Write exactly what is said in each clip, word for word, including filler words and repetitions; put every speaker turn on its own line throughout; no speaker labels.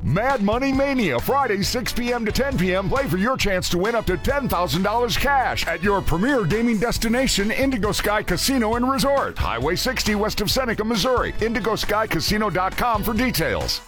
Mad Money Mania, Friday, six p.m. to ten p.m. Play for your chance to win up to ten thousand dollars cash at your premier gaming destination, Indigo Sky Casino and Resort. Highway sixty west of Seneca, Missouri. indigo sky casino dot com for details.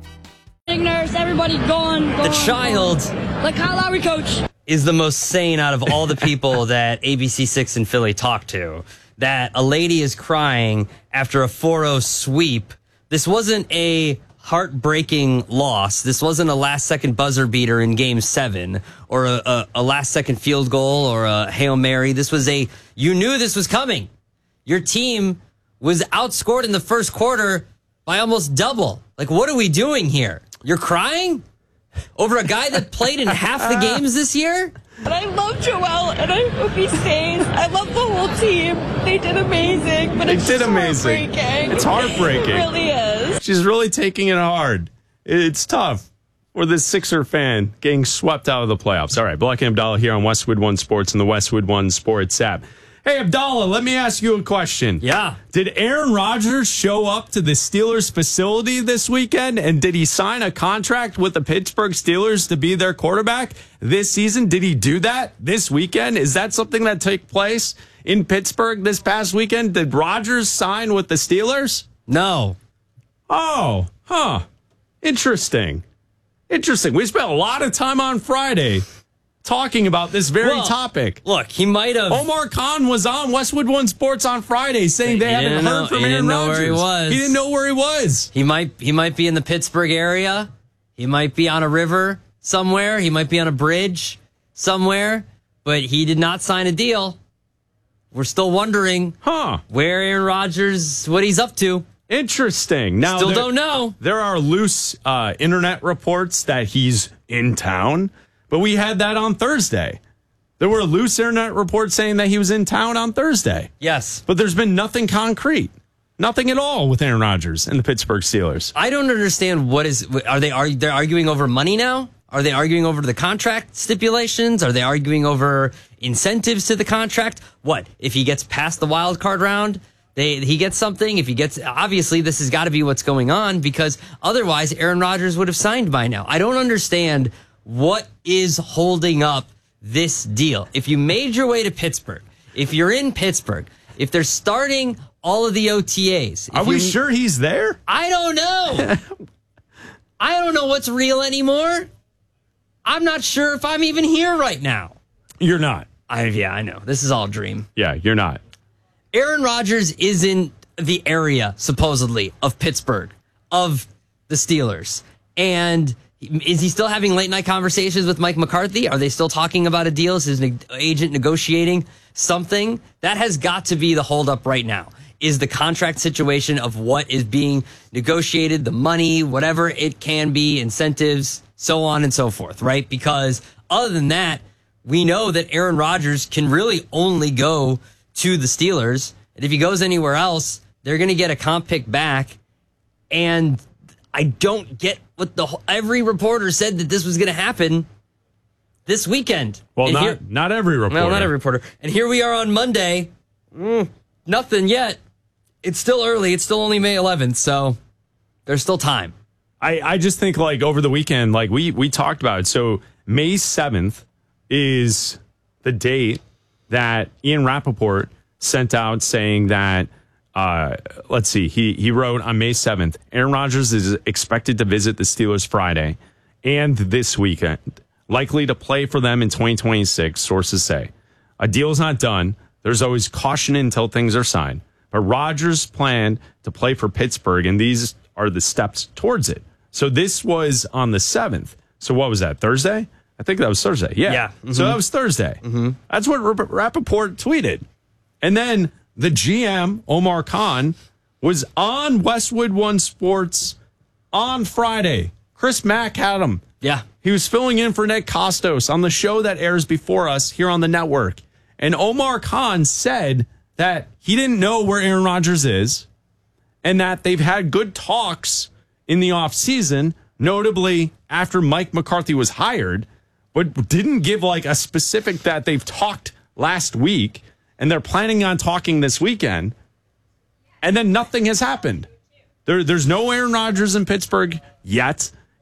Nurse, everybody gone, gone.
The child.
Like Kyle Lowry, coach.
Is the most sane out of all the people that A B C six in Philly talked to. That a lady is crying after a four oh sweep. This wasn't a heartbreaking loss. This wasn't a last-second buzzer beater in Game seven or a, a, a last-second field goal or a Hail Mary. This was a, you knew this was coming. Your team was outscored in the first quarter by almost double. Like, what are we doing here? You're crying? Over a guy that played in half the games this year?
And I love Joel, and I hope he stays. I love the whole team. They did amazing, but
they
it's
did
just
amazing.
heartbreaking.
It's heartbreaking.
It really is.
She's really taking it hard. It's tough for this Sixer fan getting swept out of the playoffs. All right, Black and Abdallah here on Westwood One Sports and the Westwood One Sports app. Hey, Abdallah, let me ask you a question.
Yeah.
Did Aaron Rodgers show up to the Steelers facility this weekend, and did he sign a contract with the Pittsburgh Steelers to be their quarterback this season? Did he do that this weekend? Is that something that took place in Pittsburgh this past weekend? Did Rodgers sign with the Steelers?
No.
Oh, huh. Interesting. Interesting. We spent a lot of time on Friday talking about this very
well,
topic.
Look, he might have.
Omar Khan was on Westwood One Sports on Friday saying they
He
haven't
know,
heard from
he
Aaron
didn't know
Rodgers.
where he was.
He didn't know where he was.
He might he might be in the Pittsburgh area. He might be on a river somewhere. He might be on a bridge somewhere. But he did not sign a deal. We're still wondering
Huh.
where Aaron Rodgers, what he's up to.
Interesting. Now,
Still
there,
don't know.
There are loose uh, internet reports that he's in town, but we had that on Thursday. There were loose internet reports saying that he was in town on Thursday.
Yes.
But there's been nothing concrete. Nothing at all with Aaron Rodgers and the Pittsburgh Steelers.
I don't understand what is, are they, are they're arguing over money now? Are they arguing over the contract stipulations? Are they arguing over incentives to the contract? What, if he gets past the wild card round, they, he gets something? If he gets, obviously this has got to be what's going on because otherwise Aaron Rodgers would have signed by now. I don't understand what is holding up this deal. If you made your way to Pittsburgh, if you're in Pittsburgh, if they're starting all of the O T As.
Are we sure he's there?
I don't know. I don't know what's real anymore. I'm not sure if I'm even here right now.
You're not.
I, yeah, I know. This is all a dream.
Yeah, you're not.
Aaron Rodgers is in the area, supposedly, of Pittsburgh, of the Steelers. And is he still having late night conversations with Mike McCarthy? Are they still talking about a deal? Is his ne- agent negotiating something? That has got to be the holdup right now, is the contract situation of what is being negotiated, the money, whatever it can be, incentives, so on and so forth, right? Because other than that, we know that Aaron Rodgers can really only go to the Steelers. And if he goes anywhere else, they're going to get a comp pick back. And I don't get what the every reporter said that this was going to happen this weekend.
Well,
and
not
here,
not every reporter.
Well, not every reporter. And here we are on Monday. Mm, nothing yet. It's still early. It's still only May eleventh, so there's still time.
I, I just think, like, over the weekend, like, we, we talked about it. So May seventh is the date that Ian Rappaport sent out saying that, uh, let's see, he, he wrote on May seventh, Aaron Rodgers is expected to visit the Steelers Friday and this weekend, likely to play for them in twenty twenty-six, sources say. A deal is not done. There's always caution until things are signed. But Rodgers planned to play for Pittsburgh, and these are the steps towards it. So this was on the seventh. So what was that, Thursday? I think that was Thursday. Yeah.
Yeah. Mm-hmm.
So that was Thursday. Mm-hmm. That's what Rappaport tweeted. And then the G M, Omar Khan, was on Westwood One Sports on Friday. Chris Mack had him.
Yeah.
He was filling in for Nick Costos on the show that airs before us here on the network. And Omar Khan said that he didn't know where Aaron Rodgers is and that they've had good talks in the offseason, notably after Mike McCarthy was hired, but didn't give like a specific that they've talked last week and they're planning on talking this weekend. And then nothing has happened. There, there's no Aaron Rodgers in Pittsburgh yet.